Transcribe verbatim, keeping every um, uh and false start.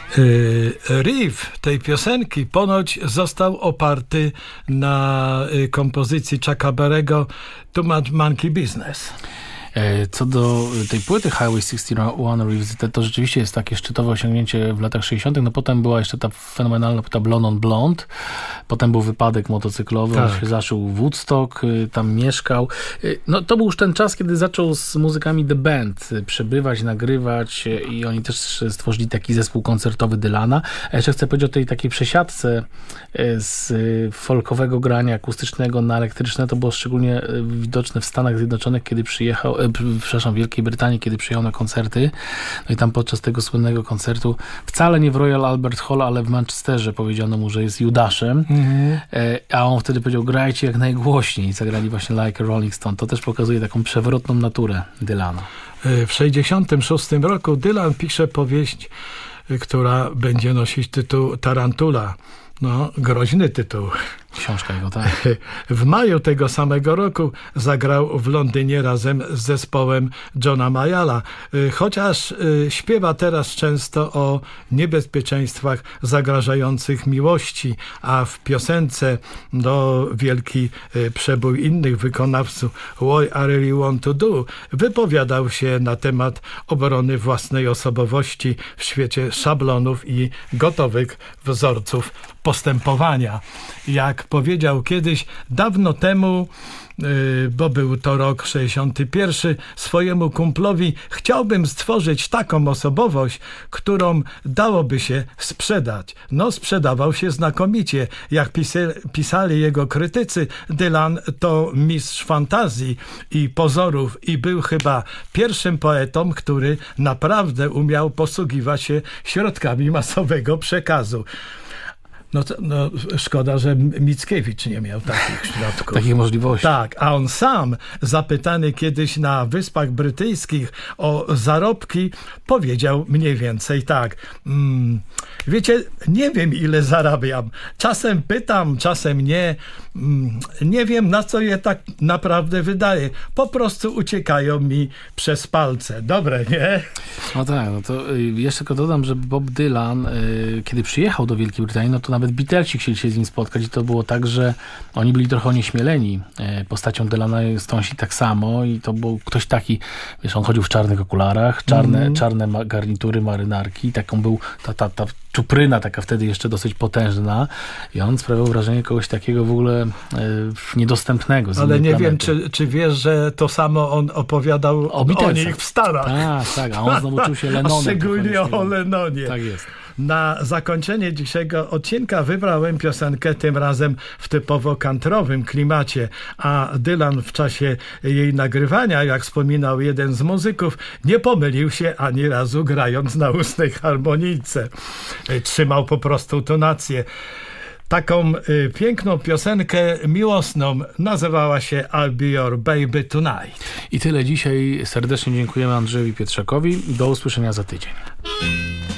Riff tej piosenki ponoć został oparty na kompozycji Chucka Berry'ego Too Much Monkey Business. Co do tej płyty Highway sześćdziesiąt jeden Revisited, to rzeczywiście jest takie szczytowe osiągnięcie w latach sześćdziesiątych. No potem była jeszcze ta fenomenalna płyta Blonde on Blonde. Potem był wypadek motocyklowy, tak. On się zaczął w Woodstock, tam mieszkał. No to był już ten czas, kiedy zaczął z muzykami The Band przebywać, nagrywać i oni też stworzyli taki zespół koncertowy Dylana. A jeszcze chcę powiedzieć o tej takiej przesiadce z folkowego grania akustycznego na elektryczne. To było szczególnie widoczne w Stanach Zjednoczonych, kiedy przyjechał przepraszam, w Wielkiej Brytanii, kiedy przyjechał na koncerty. No i tam podczas tego słynnego koncertu, wcale nie w Royal Albert Hall, ale w Manchesterze powiedziano mu, że jest Judaszem. Mm-hmm. A on wtedy powiedział, grajcie jak najgłośniej. I zagrali właśnie Like a Rolling Stone. To też pokazuje taką przewrotną naturę Dylana. W sześćdziesiątym szóstym roku Dylan pisze powieść, która będzie nosić tytuł Tarantula. No, groźny tytuł. Książka jego, tak. W maju tego samego roku zagrał w Londynie razem z zespołem Johna Mayalla. Chociaż śpiewa teraz często o niebezpieczeństwach zagrażających miłości, a w piosence do wielki przebój innych wykonawców What I Really Want to Do wypowiadał się na temat obrony własnej osobowości w świecie szablonów i gotowych wzorców postępowania. Jak powiedział kiedyś, dawno temu, bo był to rok sześćdziesiąty pierwszy, swojemu kumplowi: chciałbym stworzyć taką osobowość, którą dałoby się sprzedać. No, sprzedawał się znakomicie. Jak pisy, pisali jego krytycy, Dylan to mistrz fantazji i pozorów i był chyba pierwszym poetą, który naprawdę umiał posługiwać się środkami masowego przekazu. No, to, no szkoda, że Mickiewicz nie miał takich środków. Takiej możliwości. Tak, a on sam, zapytany kiedyś na Wyspach Brytyjskich o zarobki, powiedział mniej więcej tak. Mm, wiecie, nie wiem, ile zarabiam. Czasem pytam, czasem nie. Mm, nie wiem, na co je tak naprawdę wydaję. Po prostu uciekają mi przez palce. Dobre, nie? No tak, no to jeszcze tylko dodam, że Bob Dylan, kiedy przyjechał do Wielkiej Brytanii, no to nawet Beatlesi chcieli się z nim spotkać i to było tak, że oni byli trochę onieśmieleni postacią Dylana, Stonesi tak samo i to był ktoś taki, wiesz, on chodził w czarnych okularach, czarne, mm. czarne garnitury, marynarki, taką był ta, ta, ta czupryna taka wtedy jeszcze dosyć potężna i on sprawiał wrażenie kogoś takiego w ogóle e, niedostępnego. Ale nie planety. wiem, czy, czy wiesz, że to samo on opowiadał o, o nich w Stanach. Tak, tak, a on znowu czuł się Lennonem. Szczególnie o Lennonie. Tak jest. Na zakończenie dzisiejszego odcinka wybrałem piosenkę tym razem w typowo countryowym klimacie, a Dylan w czasie jej nagrywania, jak wspominał jeden z muzyków, nie pomylił się ani razu, grając na ustnej harmonijce. Trzymał po prostu tonację. Taką y, piękną piosenkę miłosną nazywała się I'll Be Your Baby Tonight. I tyle dzisiaj. Serdecznie dziękujemy Andrzejowi Pietrzakowi. Do usłyszenia za tydzień.